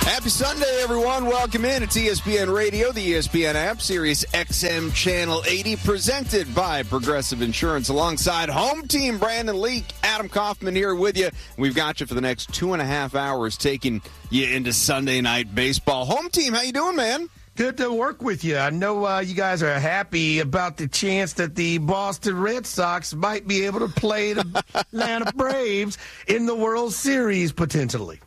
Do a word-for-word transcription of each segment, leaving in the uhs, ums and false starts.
Happy Sunday, everyone. Welcome in. It's E S P N Radio, the E S P N app, Sirius X M Channel eighty, presented by Progressive Insurance, alongside Home Team Brandon Leak. Adam Kaufman here with you. We've got you for the next two and a half hours, taking you into Sunday night baseball. Home Team, how you doing, man? Good to work with you. I know uh, you guys are happy about the chance that the Boston Red Sox might be able to play the Atlanta Braves in the World Series, potentially.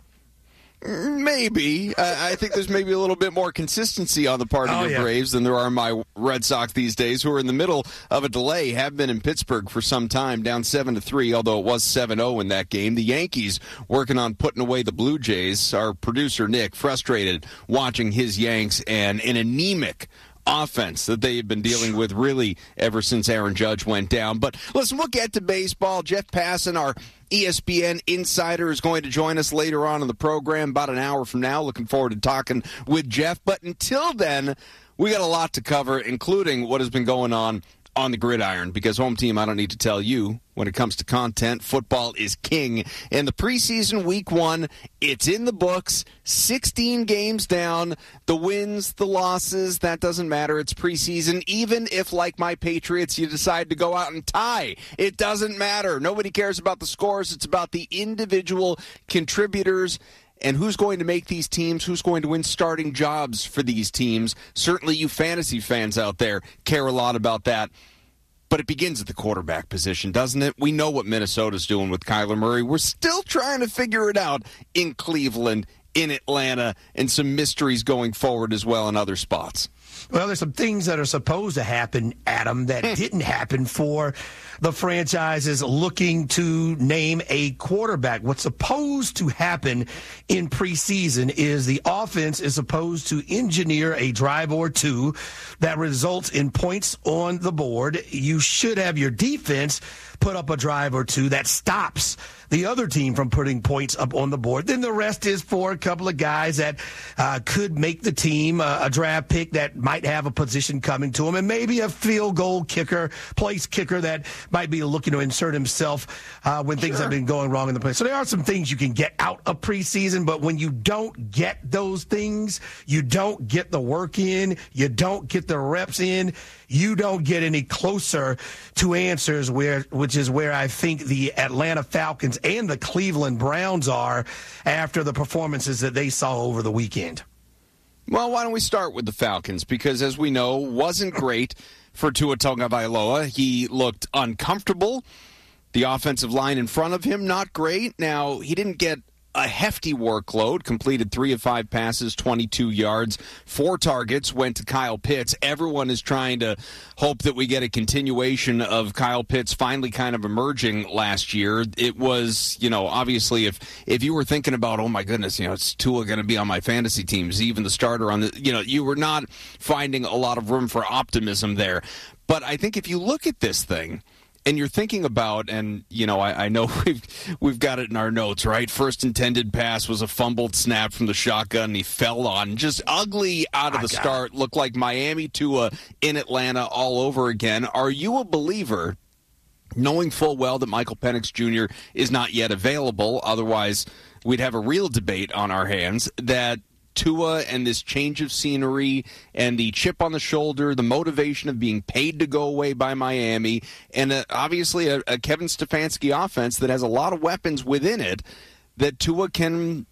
Maybe. Uh, I think there's maybe a little bit more consistency on the part of oh, your yeah. Braves than there are my Red Sox these days, who are in the middle of a delay, have been in Pittsburgh for some time, down seven to three, although it was seven oh in that game. The Yankees working on putting away the Blue Jays. Our producer, Nick, frustrated watching his Yanks and an anemic offense that they've been dealing with really ever since Aaron Judge went down. But listen, we'll get to baseball. Jeff Passan, our E S P N insider, is going to join us later on in the program, about an hour from now. Looking forward to talking with Jeff. But until then, we got a lot to cover, including what has been going on on the gridiron, because Home Team, I don't need to tell you, when it comes to content, football is king. And the preseason week one, it's in the books, sixteen games down, the wins, the losses, that doesn't matter. It's preseason. Even if, like my Patriots, you decide to go out and tie, it doesn't matter. Nobody cares about the scores. It's about the individual contributors and who's going to make these teams, who's going to win starting jobs for these teams. Certainly you fantasy fans out there care a lot about that. But it begins at the quarterback position, doesn't it? We know what Minnesota's doing with Kyler Murray. We're still trying to figure it out in Cleveland, in Atlanta, and some mysteries going forward as well in other spots. Well, there's some things that are supposed to happen, Adam, that didn't happen for the franchises looking to name a quarterback. What's supposed to happen in preseason is the offense is supposed to engineer a drive or two that results in points on the board. You should have your defense put up a drive or two that stops the other team from putting points up on the board. Then the rest is for a couple of guys that uh, could make the team, uh, a draft pick that might have a position coming to him, and maybe a field goal kicker, place kicker that might be looking to insert himself uh, when things Sure. have been going wrong in the play. So there are some things you can get out of preseason, but when you don't get those things, you don't get the work in, you don't get the reps in, you don't get any closer to answers, where which is where I think the Atlanta Falcons and the Cleveland Browns are after the performances that they saw over the weekend. Well, why don't we start with the Falcons? Because, as we know, wasn't great for Tua Tagovailoa. He looked uncomfortable. The offensive line in front of him, not great. Now, he didn't get a hefty workload, completed three of five passes, twenty-two yards, four targets, went to Kyle Pitts. Everyone is trying to hope that we get a continuation of Kyle Pitts finally kind of emerging last year. It was, you know, obviously if if you were thinking about, oh my goodness, you know, it's Tua going to be on my fantasy teams, even the starter on the, you know, you were not finding a lot of room for optimism there. But I think if you look at this thing, and you're thinking about, and, you know, I, I know we've we've got it in our notes, right? First intended pass was a fumbled snap from the shotgun, and he fell on. Just ugly out of the start. Looked like Miami Tua in Atlanta all over again. Are you a believer, knowing full well that Michael Penix Junior is not yet available, otherwise we'd have a real debate on our hands, that Tua and this change of scenery and the chip on the shoulder, the motivation of being paid to go away by Miami, and uh, obviously a, a Kevin Stefanski offense that has a lot of weapons within it, that Tua can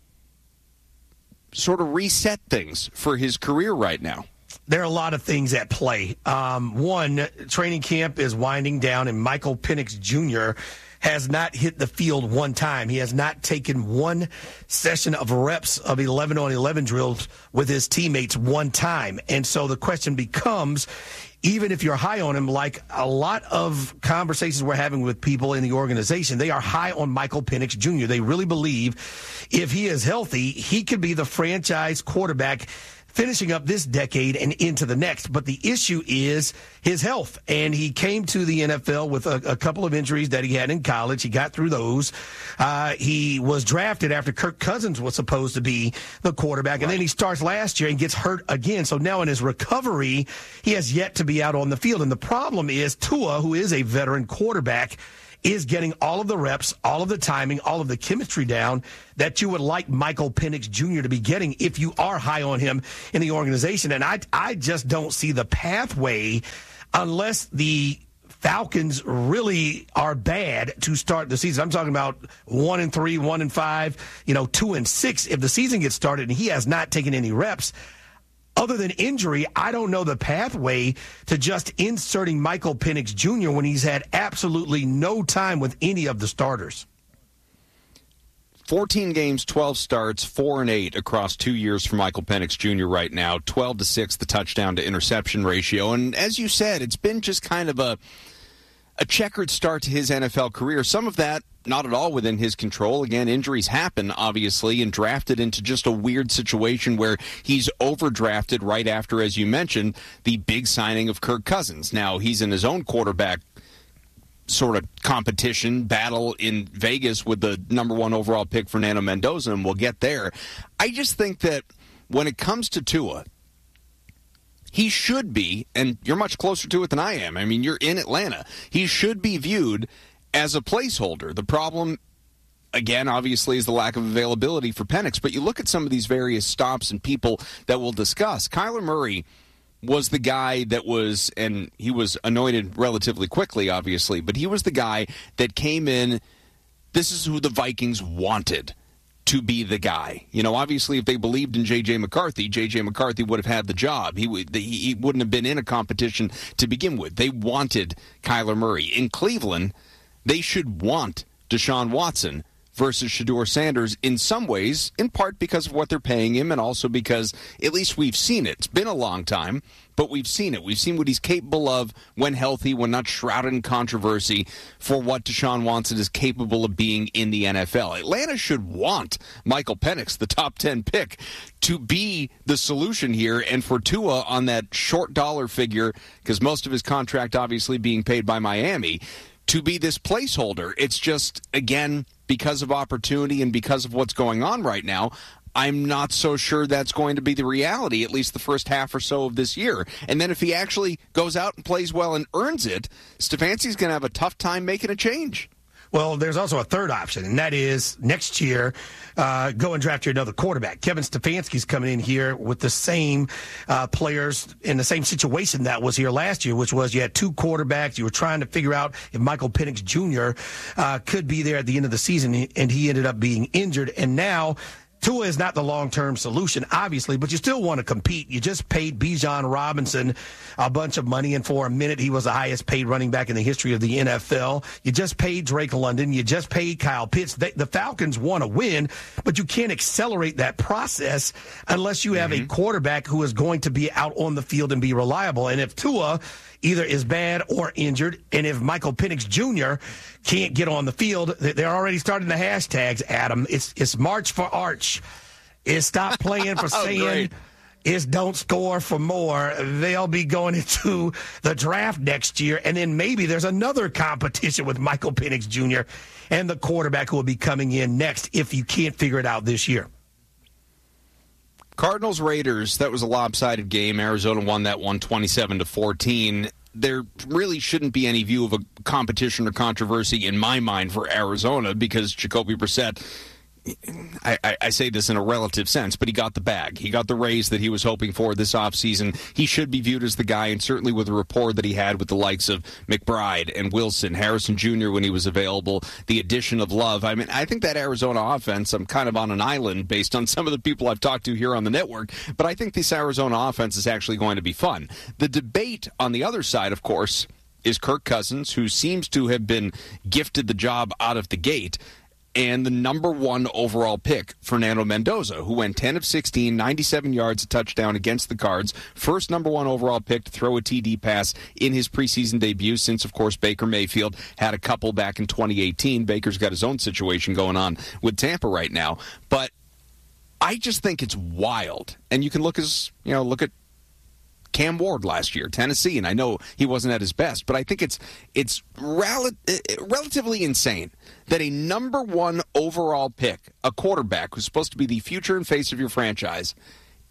sort of reset things for his career right now? There are a lot of things at play. Um, one, training camp is winding down, and Michael Penix Junior has not hit the field one time. He has not taken one session of reps of eleven on eleven drills with his teammates one time. And so the question becomes, even if you're high on him, like a lot of conversations we're having with people in the organization, they are high on Michael Penix Junior They really believe if he is healthy, he could be the franchise quarterback finishing up this decade and into the next. But the issue is his health. And he came to the N F L with a, a couple of injuries that he had in college. He got through those. Uh, he was drafted after Kirk Cousins was supposed to be the quarterback. And right. then he starts last year and gets hurt again. So now in his recovery, he has yet to be out on the field. And the problem is Tua, who is a veteran quarterback, is getting all of the reps, all of the timing, all of the chemistry down that you would like Michael Penix Junior to be getting if you are high on him in the organization. And I, I just don't see the pathway unless the Falcons really are bad to start the season. I'm talking about one and three, one and five, you know, two and six. If the season gets started and he has not taken any reps, other than injury, I don't know the pathway to just inserting Michael Penix Junior when he's had absolutely no time with any of the starters. fourteen games, twelve starts, four and eight across two years for Michael Penix Junior right now. twelve to six, the touchdown to interception ratio. And as you said, it's been just kind of a a checkered start to his N F L career. Some of that not at all within his control. Again, injuries happen, obviously, and drafted into just a weird situation where he's overdrafted right after, as you mentioned, the big signing of Kirk Cousins. Now, he's in his own quarterback sort of competition battle in Vegas with the number one overall pick, Fernando Mendoza, and we'll get there. I just think that when it comes to Tua, he should be, and you're much closer to it than I am. I mean, you're in Atlanta. He should be viewed as a placeholder. The problem, again, obviously, is the lack of availability for Penix. But you look at some of these various stops and people that we'll discuss. Kyler Murray was the guy that was, and he was anointed relatively quickly, obviously, but he was the guy that came in. This is who the Vikings wanted to be the guy. You know, obviously, if they believed in J J. McCarthy, J J. McCarthy would have had the job. He, would, he wouldn't have been in a competition to begin with. They wanted Kyler Murray. In Cleveland, they should want Deshaun Watson versus Shedeur Sanders in some ways, in part because of what they're paying him and also because at least we've seen it. It's been a long time, but we've seen it. We've seen what he's capable of when healthy, when not shrouded in controversy, for what Deshaun Watson is capable of being in the N F L. Atlanta should want Michael Penix, the top ten pick, to be the solution here, and for Tua on that short dollar figure, because most of his contract obviously being paid by Miami, to be this placeholder. It's just, again, because of opportunity and because of what's going on right now, I'm not so sure that's going to be the reality, at least the first half or so of this year. And then if he actually goes out and plays well and earns it, Stefanski's going to have a tough time making a change. Well, there's also a third option, and that is next year, uh, go and draft you another quarterback. Kevin Stefanski's coming in here with the same uh, players in the same situation that was here last year, which was you had two quarterbacks. You were trying to figure out if Michael Penix Junior Uh, could be there at the end of the season, and he ended up being injured. And now Tua is not the long-term solution, obviously, but you still want to compete. You just paid Bijan Robinson a bunch of money, and for a minute he was the highest-paid running back in the history of the N F L. You just paid Drake London. You just paid Kyle Pitts. They, the Falcons want to win, but you can't accelerate that process unless you have mm-hmm. a quarterback who is going to be out on the field and be reliable. And if Tua either is bad or injured, and if Michael Penix Junior can't get on the field, they're already starting the hashtags, Adam. It's it's March for Arch. It's stop playing for oh, saying. Great. It's don't score for more. They'll be going into the draft next year, and then maybe there's another competition with Michael Penix Junior and the quarterback who will be coming in next if you can't figure it out this year. Cardinals Raiders, that was a lopsided game. Arizona won that one twenty-seven to fourteen. There really shouldn't be any view of a competition or controversy in my mind for Arizona because Jacoby Brissett, I, I, I say this in a relative sense, but he got the bag. He got the raise that he was hoping for this offseason. He should be viewed as the guy, and certainly with the rapport that he had with the likes of McBride and Wilson, Harrison Junior when he was available, the addition of Love. I mean, I think that Arizona offense, I'm kind of on an island based on some of the people I've talked to here on the network, but I think this Arizona offense is actually going to be fun. The debate on the other side, of course, is Kirk Cousins, who seems to have been gifted the job out of the gate, and the number one overall pick, Fernando Mendoza, who went ten of sixteen, ninety-seven yards, a touchdown against the Cards. First number one overall pick to throw a T D pass in his preseason debut since, of course, Baker Mayfield had a couple back in twenty eighteen. Baker's got his own situation going on with Tampa right now. But I just think it's wild. And you can look as, you know, look at Cam Ward last year, Tennessee, and I know he wasn't at his best, but I think it's it's rel- relatively insane that a number one overall pick, a quarterback who's supposed to be the future and face of your franchise,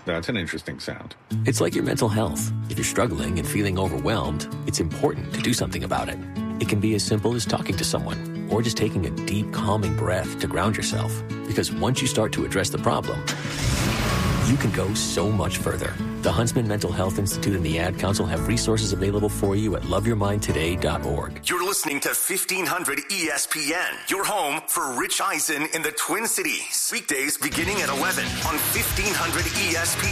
That's an interesting sound. It's like your mental health. If you're struggling and feeling overwhelmed, it's important to do something about it. It can be as simple as talking to someone or just taking a deep, calming breath to ground yourself. Because once you start to address the problem, you can go so much further. The Huntsman Mental Health Institute and the Ad Council have resources available for you at love your mind today dot org. You're listening to fifteen hundred E S P N, your home for Rich Eisen in the Twin Cities. Weekdays beginning at eleven on fifteen hundred E S P N.